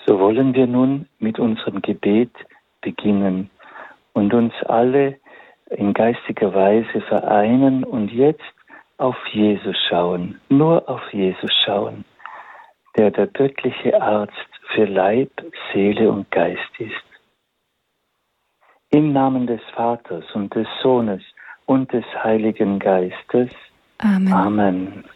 So wollen wir nun mit unserem Gebet beginnen und uns alle in geistiger Weise vereinen und jetzt auf Jesus schauen, nur auf Jesus schauen, der göttliche Arzt für Leib, Seele und Geist ist. Im Namen des Vaters und des Sohnes und des Heiligen Geistes. Amen. Amen.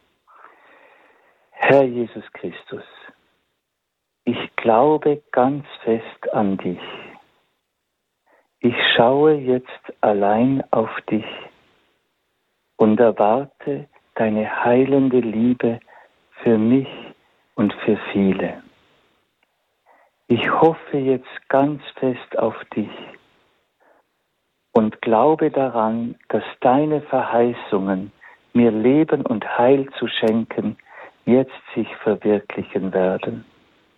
Herr Jesus Christus, ich glaube ganz fest an dich. Ich schaue jetzt allein auf dich und erwarte deine heilende Liebe für mich und für viele. Ich hoffe jetzt ganz fest auf dich und glaube daran, dass deine Verheißungen, mir Leben und Heil zu schenken, jetzt sich verwirklichen werden.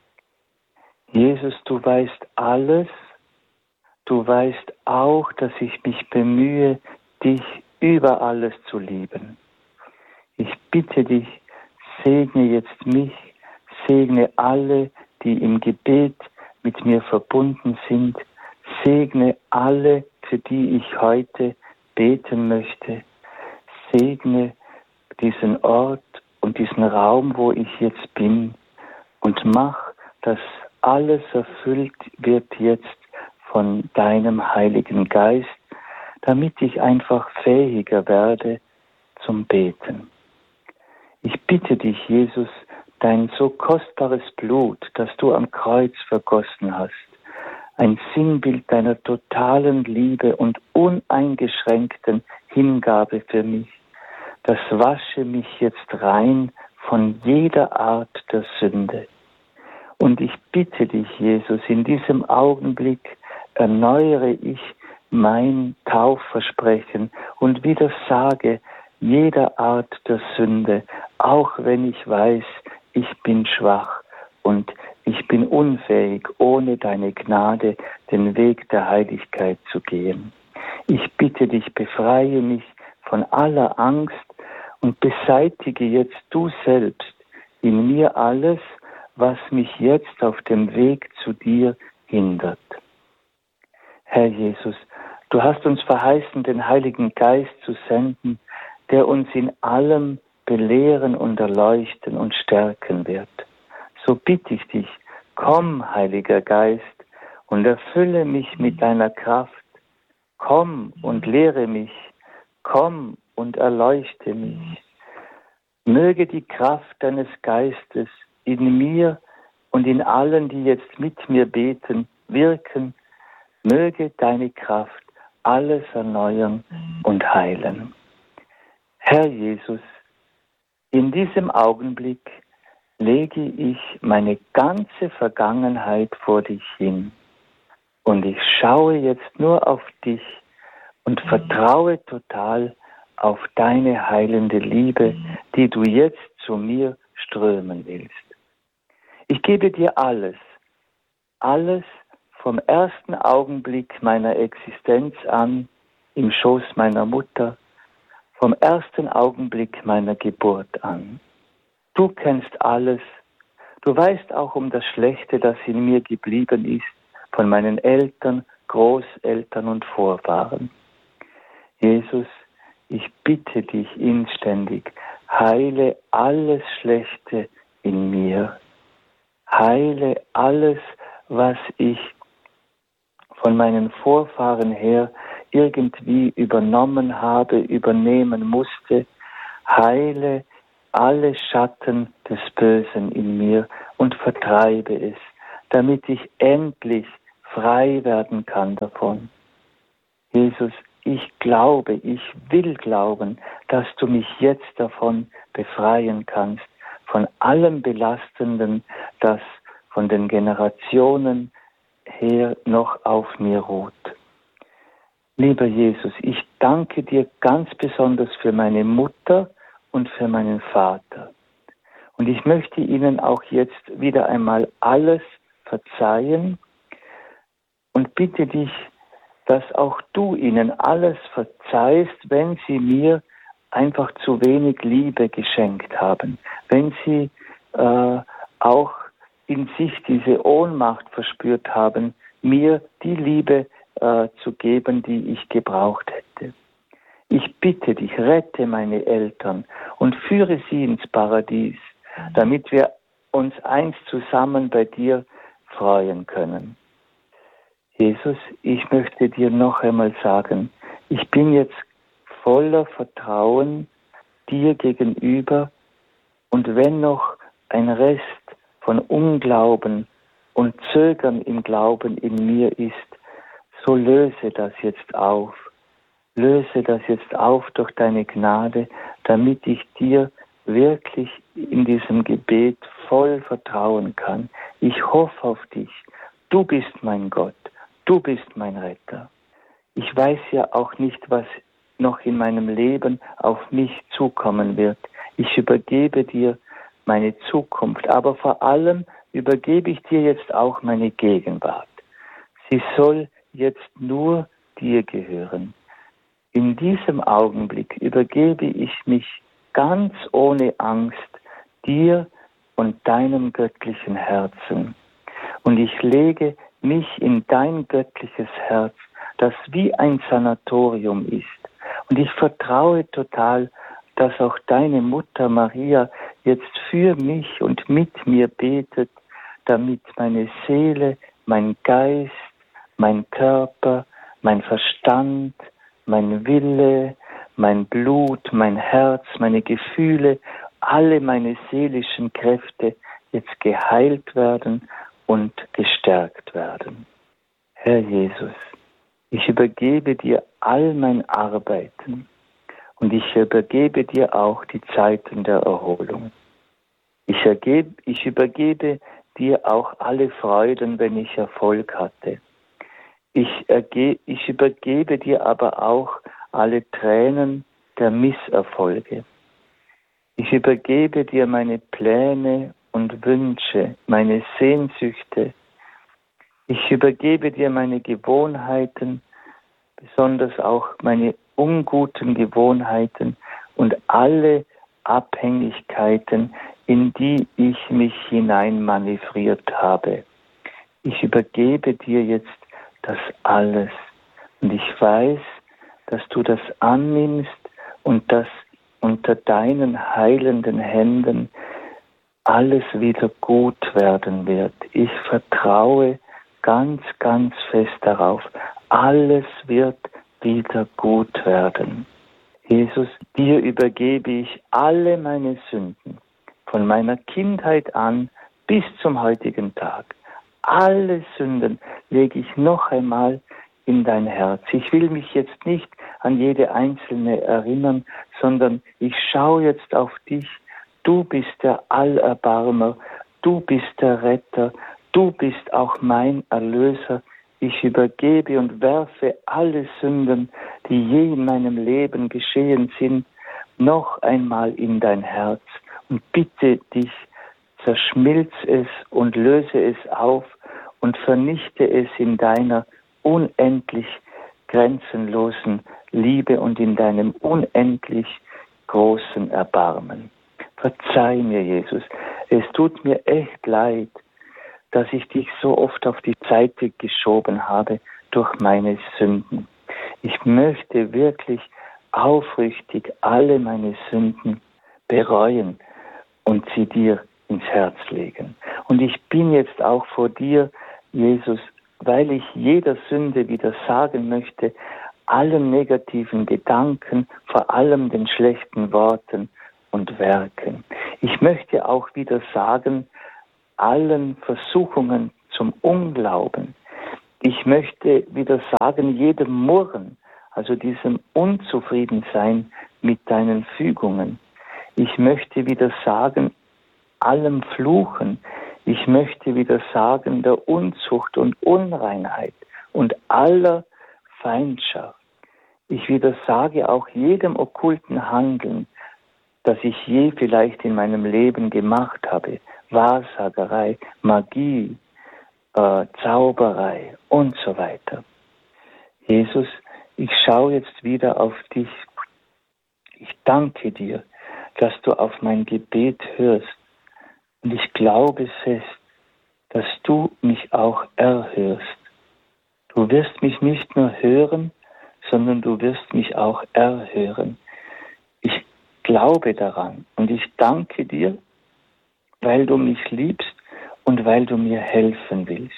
Jesus, du weißt alles. Du weißt auch, dass ich mich bemühe, dich über alles zu lieben. Ich bitte dich, segne jetzt mich, segne alle, die im Gebet mit mir verbunden sind, segne alle, für die ich heute beten möchte, segne diesen Ort und diesen Raum, wo ich jetzt bin und mach, dass alles erfüllt wird jetzt von deinem Heiligen Geist, damit ich einfach fähiger werde zum Beten. Ich bitte dich, Jesus, dein so kostbares Blut, das du am Kreuz vergossen hast, ein Sinnbild deiner totalen Liebe und uneingeschränkten Hingabe für mich, das wasche mich jetzt rein von jeder Art der Sünde. Und ich bitte dich, Jesus, in diesem Augenblick erneuere ich mein Taufversprechen und widersage jeder Art der Sünde, auch wenn ich weiß, ich bin schwach und ich bin unfähig, ohne deine Gnade den Weg der Heiligkeit zu gehen. Ich bitte dich, befreie mich von aller Angst und beseitige jetzt du selbst in mir alles, was mich jetzt auf dem Weg zu dir hindert. Herr Jesus, du hast uns verheißen, den Heiligen Geist zu senden, der uns in allem belehren und erleuchten und stärken wird. So bitte ich dich, komm, Heiliger Geist, und erfülle mich mit deiner Kraft. Komm und lehre mich, komm und erleuchte mich. Möge die Kraft deines Geistes in mir und in allen, die jetzt mit mir beten, wirken. Möge deine Kraft alles erneuern und heilen. Herr Jesus, in diesem Augenblick lege ich meine ganze Vergangenheit vor dich hin und ich schaue jetzt nur auf dich und vertraue total auf deine heilende Liebe, die du jetzt zu mir strömen willst. Ich gebe dir alles vom ersten Augenblick meiner Existenz an im Schoß meiner Mutter, vom ersten Augenblick meiner Geburt an. Du kennst alles. Du weißt auch um das Schlechte, das in mir geblieben ist, von meinen Eltern, Großeltern und Vorfahren. Jesus, ich bitte dich inständig, heile alles Schlechte in mir. Heile alles, was ich von meinen Vorfahren her irgendwie übernommen habe, übernehmen musste. Heile alle Schatten des Bösen in mir und vertreibe es, damit ich endlich frei werden kann davon. Jesus, ich glaube, ich will glauben, dass du mich jetzt davon befreien kannst, von allem Belastenden, das von den Generationen her noch auf mir ruht. Lieber Jesus, ich danke dir ganz besonders für meine Mutter und für meinen Vater. Und ich möchte ihnen auch jetzt wieder einmal alles verzeihen und bitte dich, dass auch du ihnen alles verzeihst, wenn sie mir einfach zu wenig Liebe geschenkt haben, wenn sie auch in sich diese Ohnmacht verspürt haben, mir die Liebe zu geben, die ich gebraucht hätte. Ich bitte dich, rette meine Eltern und führe sie ins Paradies, damit wir uns einst zusammen bei dir freuen können. Jesus, ich möchte dir noch einmal sagen, ich bin jetzt voller Vertrauen dir gegenüber, und wenn noch ein Rest von Unglauben und Zögern im Glauben in mir ist, so löse das jetzt auf. Löse das jetzt auf durch deine Gnade, damit ich dir wirklich in diesem Gebet voll vertrauen kann. Ich hoffe auf dich. Du bist mein Gott. Du bist mein Retter. Ich weiß ja auch nicht, was noch in meinem Leben auf mich zukommen wird. Ich übergebe dir meine Zukunft, aber vor allem übergebe ich dir jetzt auch meine Gegenwart. Sie soll jetzt nur dir gehören. In diesem Augenblick übergebe ich mich ganz ohne Angst dir und deinem göttlichen Herzen. Und ich lege mich in dein göttliches Herz, das wie ein Sanatorium ist. Und ich vertraue total, dass auch deine Mutter Maria jetzt für mich und mit mir betet, damit meine Seele, mein Geist, mein Körper, mein Verstand, mein Wille, mein Blut, mein Herz, meine Gefühle, alle meine seelischen Kräfte jetzt geheilt werden und gestärkt werden. Herr Jesus, ich übergebe dir all mein Arbeiten und ich übergebe dir auch die Zeiten der Erholung. Ich übergebe dir auch alle Freuden, wenn ich Erfolg hatte. Ich übergebe dir aber auch alle Tränen der Misserfolge. Ich übergebe dir meine Pläne und Wünsche, meine Sehnsüchte. Ich übergebe dir meine Gewohnheiten, besonders auch meine unguten Gewohnheiten und alle Abhängigkeiten, in die ich mich hineinmanövriert habe. Ich übergebe dir jetzt das alles. Und ich weiß, dass du das annimmst und dass unter deinen heilenden Händen alles wieder gut werden wird. Ich vertraue ganz, ganz fest darauf. Alles wird wieder gut werden. Jesus, dir übergebe ich alle meine Sünden, von meiner Kindheit an bis zum heutigen Tag. Alle Sünden lege ich noch einmal in dein Herz. Ich will mich jetzt nicht an jede einzelne erinnern, sondern ich schaue jetzt auf dich. Du bist der Allerbarmer, du bist der Retter, du bist auch mein Erlöser. Ich übergebe und werfe alle Sünden, die je in meinem Leben geschehen sind, noch einmal in dein Herz und bitte dich, zerschmilz es und löse es auf und vernichte es in deiner unendlich grenzenlosen Liebe und in deinem unendlich großen Erbarmen. Verzeih mir, Jesus. Es tut mir echt leid, dass ich dich so oft auf die Seite geschoben habe durch meine Sünden. Ich möchte wirklich aufrichtig alle meine Sünden bereuen und sie dir ins Herz legen. Und ich bin jetzt auch vor dir, Jesus, weil ich jeder Sünde widersagen möchte, allen negativen Gedanken, vor allem den schlechten Worten und Werken. Ich möchte auch widersagen allen Versuchungen zum Unglauben. Ich möchte widersagen jedem Murren, also diesem Unzufriedensein mit deinen Fügungen. Ich möchte widersagen allem Fluchen. Ich möchte widersagen der Unzucht und Unreinheit und aller Feindschaft. Ich widersage auch jedem okkulten Handeln, das ich je vielleicht in meinem Leben gemacht habe. Wahrsagerei, Magie, Zauberei und so weiter. Jesus, ich schaue jetzt wieder auf dich. Ich danke dir, dass du auf mein Gebet hörst. Und ich glaube fest, dass du mich auch erhörst. Du wirst mich nicht nur hören, sondern du wirst mich auch erhören. Ich glaube daran und ich danke dir, weil du mich liebst und weil du mir helfen willst.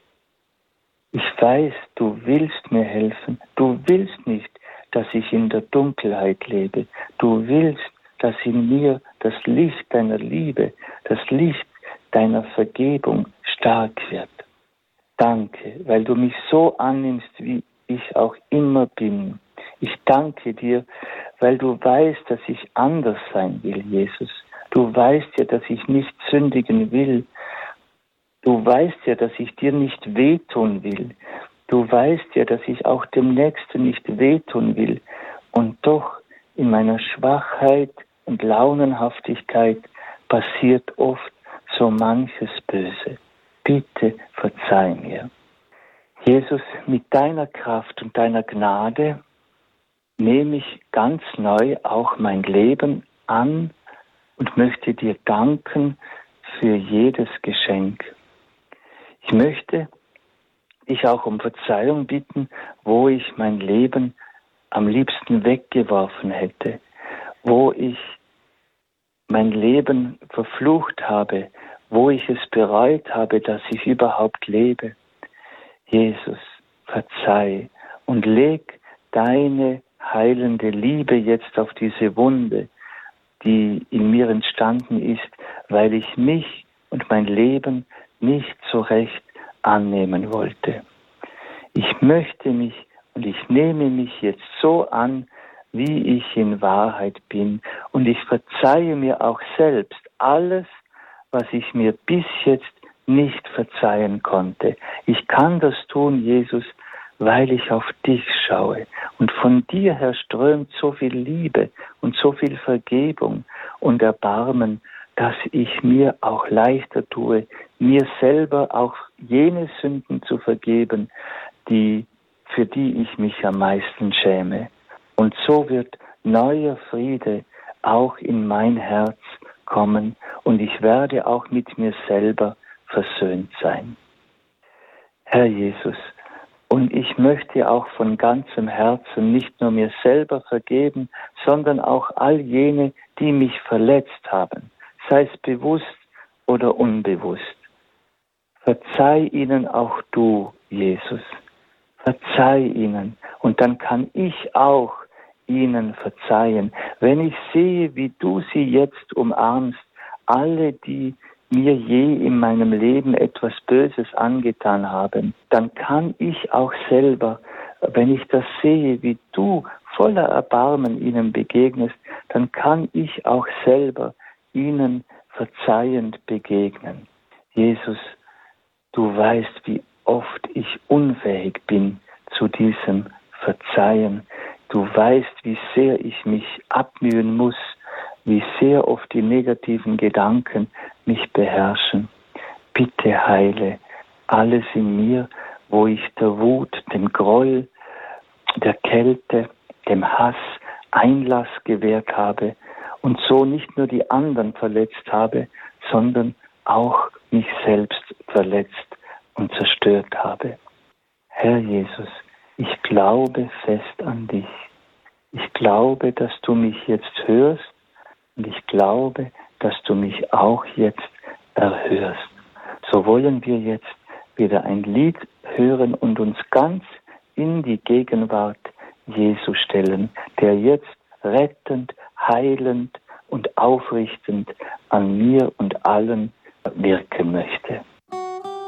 Ich weiß, du willst mir helfen. Du willst nicht, dass ich in der Dunkelheit lebe. Du willst, dass in mir das Licht deiner Liebe, das Licht deiner Vergebung stark wird. Danke, weil du mich so annimmst, wie ich auch immer bin. Ich danke dir, weil du weißt, dass ich anders sein will, Jesus. Du weißt ja, dass ich nicht sündigen will. Du weißt ja, dass ich dir nicht wehtun will. Du weißt ja, dass ich auch dem Nächsten nicht wehtun will. Und doch in meiner Schwachheit und Launenhaftigkeit passiert oft so manches Böse. Bitte verzeih mir. Jesus, mit deiner Kraft und deiner Gnade nehme ich ganz neu auch mein Leben an und möchte dir danken für jedes Geschenk. Ich möchte dich auch um Verzeihung bitten, wo ich mein Leben am liebsten weggeworfen hätte, wo ich mein Leben verflucht habe, wo ich es bereut habe, dass ich überhaupt lebe. Jesus, verzeih und leg deine heilende Liebe jetzt auf diese Wunde, die in mir entstanden ist, weil ich mich und mein Leben nicht so recht annehmen wollte. Ich möchte mich und ich nehme mich jetzt so an, wie ich in Wahrheit bin. Und ich verzeihe mir auch selbst alles, was ich mir bis jetzt nicht verzeihen konnte. Ich kann das tun, Jesus, weil ich auf dich schaue. Und von dir her strömt so viel Liebe und so viel Vergebung und Erbarmen, dass ich mir auch leichter tue, mir selber auch jene Sünden zu vergeben, für die ich mich am meisten schäme. Und so wird neuer Friede auch in mein Herz kommen und ich werde auch mit mir selber versöhnt sein. Herr Jesus, und ich möchte auch von ganzem Herzen nicht nur mir selber vergeben, sondern auch all jene, die mich verletzt haben, sei es bewusst oder unbewusst. Verzeih ihnen auch du, Jesus. Verzeih ihnen und dann kann ich auch ihnen verzeihen. Wenn ich sehe, wie du sie jetzt umarmst, alle, die mir je in meinem Leben etwas Böses angetan haben, dann kann ich auch selber, wenn ich das sehe, wie du voller Erbarmen ihnen begegnest, dann kann ich auch selber ihnen verzeihend begegnen. Jesus, du weißt, wie oft ich unfähig bin zu diesem Verzeihen. Du weißt, wie sehr ich mich abmühen muss, wie sehr oft die negativen Gedanken mich beherrschen. Bitte heile alles in mir, wo ich der Wut, dem Groll, der Kälte, dem Hass Einlass gewährt habe und so nicht nur die anderen verletzt habe, sondern auch mich selbst verletzt und zerstört habe. Herr Jesus, ich glaube fest an dich. Ich glaube, dass du mich jetzt hörst und ich glaube, dass du mich auch jetzt erhörst. So wollen wir jetzt wieder ein Lied hören und uns ganz in die Gegenwart Jesu stellen, der jetzt rettend, heilend und aufrichtend an mir und allen wirken möchte.